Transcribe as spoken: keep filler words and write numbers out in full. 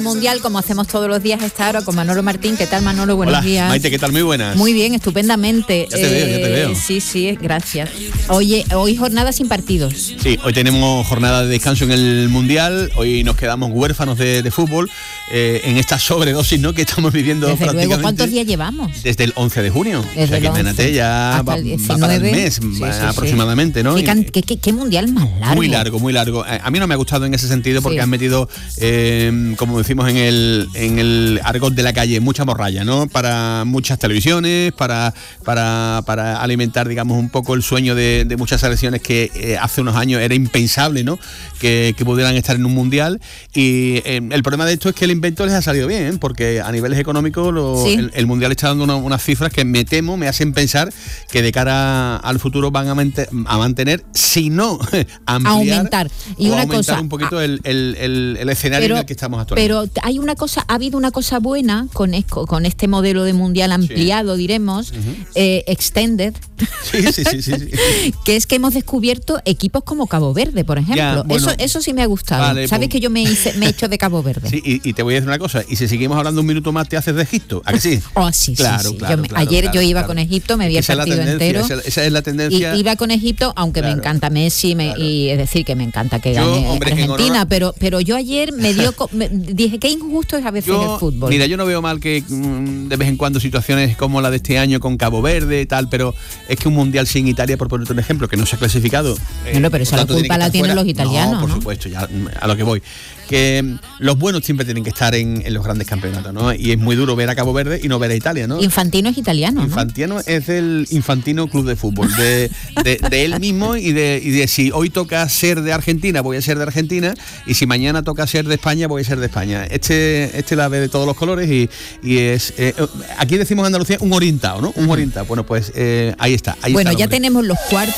Mundial, como hacemos todos los días a esta hora con Manolo Martín. ¿Qué tal, Manolo? Buenos Hola, días. Maite, ¿qué tal? Muy buenas. Muy bien, estupendamente. Ya te veo, ya te veo. Sí, sí, gracias. Oye, hoy jornada sin partidos. Sí, hoy tenemos jornada de descanso en el Mundial. Hoy nos quedamos huérfanos de, de fútbol eh, en esta sobredosis, ¿no?, que estamos viviendo. Desde prácticamente. luego, ¿cuántos días llevamos? Desde el once de junio. Desde o sea, el que once imagínate, ya va, va para el mes sí, sí, aproximadamente, sí. ¿no? ¿Qué, can, qué, qué, ¿Qué mundial más largo? Muy largo, muy largo. A mí no me ha gustado en ese sentido porque sí. han metido, eh, como decimos en el en el argot de la calle, mucha morralla, ¿no? Para muchas televisiones, para para, para alimentar, digamos, un poco el sueño de, de muchas selecciones que eh, hace unos años era impensable, ¿no?, que, que pudieran estar en un mundial. Y eh, el problema de esto es que el invento les ha salido bien, ¿eh? Porque a niveles económicos lo, sí. el, el mundial está dando una, unas cifras que me temo, me hacen pensar que de cara al futuro van a, mente, a mantener, si no ampliar, aumentar y o una aumentar cosa, un poquito el, el, el, el escenario pero, en el que estamos actualmente. Pero hay una cosa, ha habido una cosa buena con, con este modelo de mundial ampliado, sí. diremos, uh-huh. eh, extended, sí, sí, sí, sí, sí. que es que hemos descubierto equipos como Cabo Verde, por ejemplo. Ya, bueno, eso, eso sí me ha gustado. Vale, Sabes pues, que yo me, hice, me he hecho de Cabo Verde. Sí, y, y te voy a decir una cosa, y si seguimos hablando un minuto más, ¿te haces de Egipto? ¿A que sí? Oh, sí, claro, sí, sí. claro, yo me, claro, Ayer claro, yo iba claro. con Egipto, me vi el partido entero. Esa, esa es la tendencia. Y, iba con Egipto, aunque claro, me encanta Messi, me, claro. y es decir, que me encanta que yo, gane hombre, Argentina, honor... pero, pero yo ayer me dio, me, dije, qué injusto es a veces yo, el fútbol. Mira, yo no veo mal que mmm, de vez en cuando situaciones como la de este año con Cabo Verde y tal, pero es que un mundial sin Italia, por ponerte un ejemplo, que no se ha clasificado. Eh, no, pero esa la culpa la tienen los italianos. No, por ¿no? supuesto, ya a lo que voy. Que los buenos siempre tienen que estar en, en los grandes campeonatos, ¿no? Y es muy duro ver a Cabo Verde y no ver a Italia, ¿no? Infantino es italiano, ¿no? Infantino es del Infantino Club de Fútbol, de, de, de él mismo y de, y de si hoy toca ser de Argentina, voy a ser de Argentina, y si mañana toca ser de España, voy a ser de España. Este, este la ve de todos los colores y, y es, eh, aquí decimos en Andalucía, un orientado, ¿no? Un orientado. Bueno, pues eh, ahí está. Ahí bueno, está ya tenemos los cuartos.